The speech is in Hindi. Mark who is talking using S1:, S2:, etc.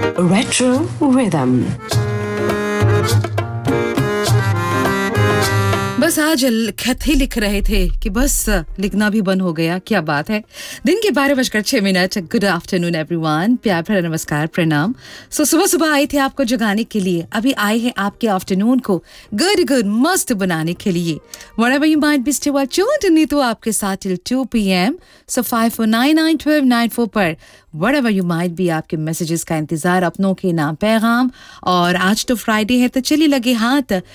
S1: Retro Rhythm.
S2: बस आज खत ही लिख रहे थे कि बस लिखना भी बंद हो गया। क्या बात है। दिन के 12:06। गुड आफ्टरनून एवरीवन, प्यार भरा नमस्कार, प्रणाम। सुबह सुबह आए थे आपको जगाने के लिए, अभी आए हैं आपके आफ्टरनून को गुड मस्त बनाने के लिए। Whatever you might be still tuned in to आपके साथ till 2 p.m. So 54991294 पर whatever you might be, आपके मैसेजेस का इंतजार, अपनों के नाम पैगाम। और आज तो फ्राइडे है तो चलिए लगे हाथ